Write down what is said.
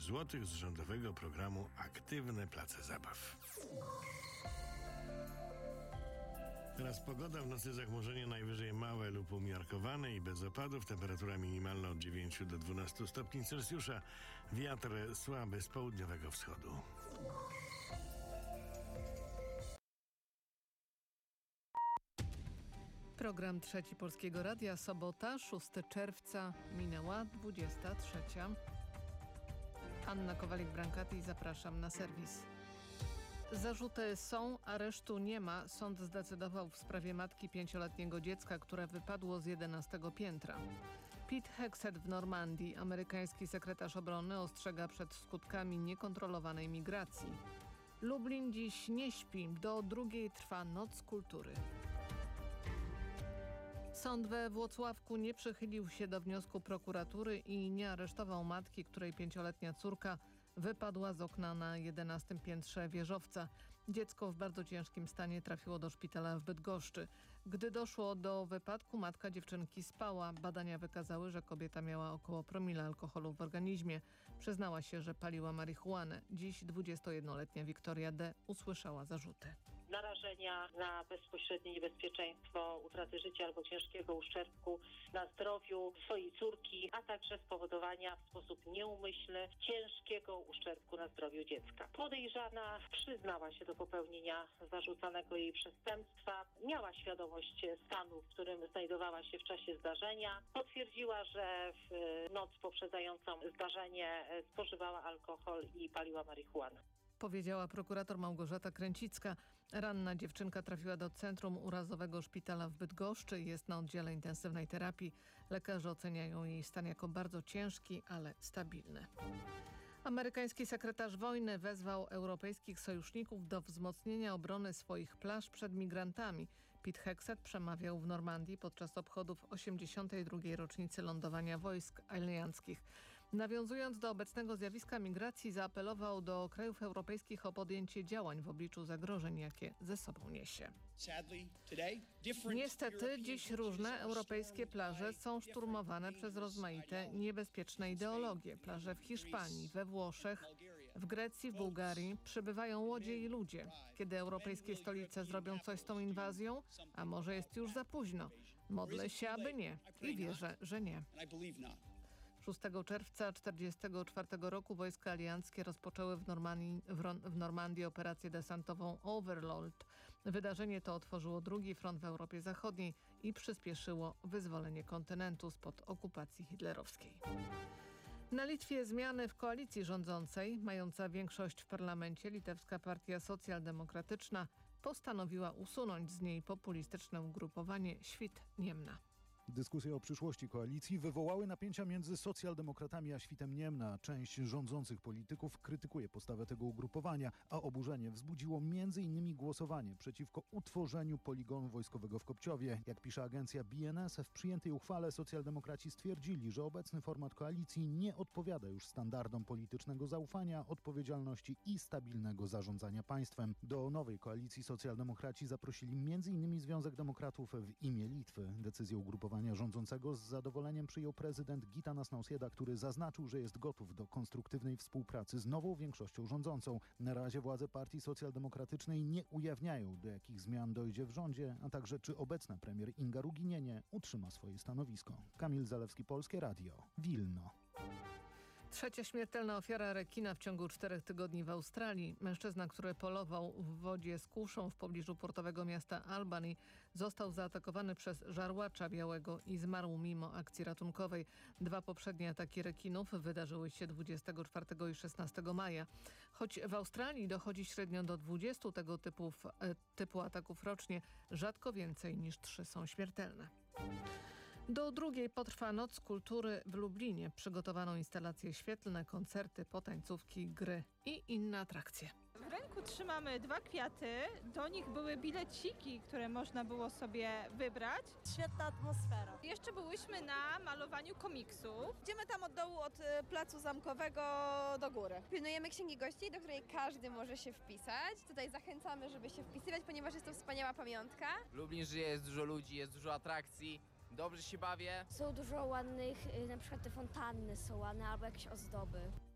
zł z rządowego programu Aktywne Place Zabaw. Teraz pogoda. W nocy zachmurzenie najwyżej małe lub umiarkowane i bez opadów. Temperatura minimalna od 9 do 12 stopni Celsjusza. Wiatr słaby z południowego wschodu. Program Trzeci Polskiego Radia. Sobota, 6 czerwca. Minęła 23. Anna Kowalik-Brankaty, zapraszam na serwis. Zarzuty są, aresztu nie ma. Sąd zdecydował w sprawie matki 5-letniego dziecka, które wypadło z 11 piętra. Pete Hegseth w Normandii. Amerykański sekretarz obrony ostrzega przed skutkami niekontrolowanej migracji. Lublin dziś nie śpi. Do 2:00 trwa Noc Kultury. Sąd we Włocławku nie przychylił się do wniosku prokuratury i nie aresztował matki, której 5-letnia córka wypadła z okna na 11 piętrze wieżowca. Dziecko w bardzo ciężkim stanie trafiło do szpitala w Bydgoszczy. Gdy doszło do wypadku, matka dziewczynki spała. Badania wykazały, że kobieta miała około promila alkoholu w organizmie. Przyznała się, że paliła marihuanę. Dziś 21-letnia Wiktoria D. usłyszała zarzuty. Narażenia na bezpośrednie niebezpieczeństwo utraty życia albo ciężkiego uszczerbku na zdrowiu swojej córki, a także spowodowania w sposób nieumyślny ciężkiego uszczerbku na zdrowiu dziecka. Podejrzana przyznała się do popełnienia zarzucanego jej przestępstwa, miała świadomość stanu, w którym znajdowała się w czasie zdarzenia, potwierdziła, że w noc poprzedzającą zdarzenie spożywała alkohol i paliła marihuanę. Powiedziała prokurator Małgorzata Kręcicka. Ranna dziewczynka trafiła do Centrum Urazowego Szpitala w Bydgoszczy. Jest na oddziale intensywnej terapii. Lekarze oceniają jej stan jako bardzo ciężki, ale stabilny. Amerykański sekretarz wojny wezwał europejskich sojuszników do wzmocnienia obrony swoich plaż przed migrantami. Pete Hegseth przemawiał w Normandii podczas obchodów 82. rocznicy lądowania wojsk alianckich. Nawiązując do obecnego zjawiska migracji, zaapelował do krajów europejskich o podjęcie działań w obliczu zagrożeń, jakie ze sobą niesie. Niestety dziś różne europejskie plaże są szturmowane przez rozmaite niebezpieczne ideologie. Plaże w Hiszpanii, we Włoszech, w Grecji, w Bułgarii przybywają łodzie i ludzie. Kiedy europejskie stolice zrobią coś z tą inwazją? A może jest już za późno? Modlę się, aby nie. I wierzę, że nie. 6 czerwca 1944 roku wojska alianckie rozpoczęły w Normandii operację desantową Overlord. Wydarzenie to otworzyło drugi front w Europie Zachodniej i przyspieszyło wyzwolenie kontynentu spod okupacji hitlerowskiej. Na Litwie zmiany w koalicji rządzącej, mająca większość w parlamencie, litewska partia socjaldemokratyczna postanowiła usunąć z niej populistyczne ugrupowanie Świt Niemna. Dyskusje o przyszłości koalicji wywołały napięcia między socjaldemokratami a Świtem Niemna. Część rządzących polityków krytykuje postawę tego ugrupowania, a oburzenie wzbudziło m.in. głosowanie przeciwko utworzeniu poligonu wojskowego w Kopciowie. Jak pisze agencja BNS, w przyjętej uchwale socjaldemokraci stwierdzili, że obecny format koalicji nie odpowiada już standardom politycznego zaufania, odpowiedzialności i stabilnego zarządzania państwem. Do nowej koalicji socjaldemokraci zaprosili m.in. Związek Demokratów w imię Litwy. Decyzję ugrupowania rządzącego z zadowoleniem przyjął prezydent Gitanas Nausėda, który zaznaczył, że jest gotów do konstruktywnej współpracy z nową większością rządzącą. Na razie władze partii socjaldemokratycznej nie ujawniają, do jakich zmian dojdzie w rządzie, a także czy obecna premier Inga Ruginienie utrzyma swoje stanowisko. Kamil Zalewski, Polskie Radio, Wilno. Trzecia śmiertelna ofiara rekina w ciągu 4 tygodni w Australii. Mężczyzna, który polował w wodzie z kuszą w pobliżu portowego miasta Albany, został zaatakowany przez żarłacza białego i zmarł mimo akcji ratunkowej. 2 poprzednie ataki rekinów wydarzyły się 24 i 16 maja. Choć w Australii dochodzi średnio do 20 tego typu ataków rocznie, rzadko więcej niż 3 są śmiertelne. Do 2:00 potrwa Noc Kultury w Lublinie. Przygotowano instalacje świetlne, koncerty, potańcówki, gry i inne atrakcje. W ręku trzymamy 2 kwiaty, do nich były bileciki, które można było sobie wybrać. Świetna atmosfera. Jeszcze byłyśmy na malowaniu komiksów. Idziemy tam od dołu, od placu Zamkowego do góry. Pilnujemy księgi gości, do której każdy może się wpisać. Tutaj zachęcamy, żeby się wpisywać, ponieważ jest to wspaniała pamiątka. Lublin żyje, jest dużo ludzi, jest dużo atrakcji. Dobrze się bawię. Są dużo ładnych, na przykład te fontanny są ładne albo jakieś ozdoby.